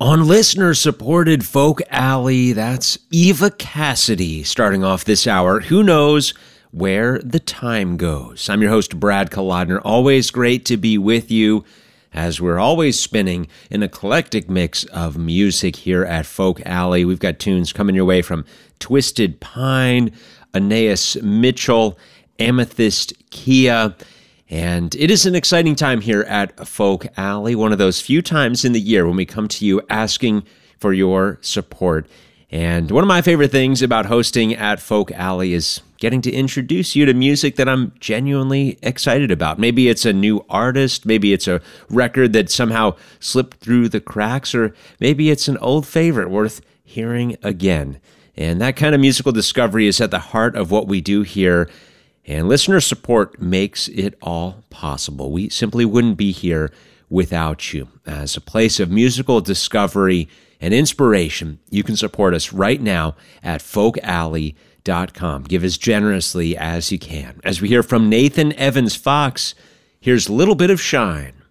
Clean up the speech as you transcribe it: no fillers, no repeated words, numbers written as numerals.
On listener-supported Folk Alley, that's Eva Cassidy starting off this hour. Who knows where the time goes? I'm your host, Brad Kolodner. Always great to be with you as we're always spinning an eclectic mix of music here at Folk Alley. We've got tunes coming your way from Twisted Pine, Aeneas Mitchell, Amethyst Kia. And it is an exciting time here at Folk Alley, one of those few times in the year when we come to you asking for your support. And one of my favorite things about hosting at Folk Alley is getting to introduce you to music that I'm genuinely excited about. Maybe it's a new artist, maybe it's a record that somehow slipped through the cracks, or maybe it's an old favorite worth hearing again. And that kind of musical discovery is at the heart of what we do here. And listener support makes it all possible. We simply wouldn't be here without you. As a place of musical discovery and inspiration, you can support us right now at folkalley.com. Give as generously as you can. As we hear from Nathan Evans Fox, here's a little bit of Shine.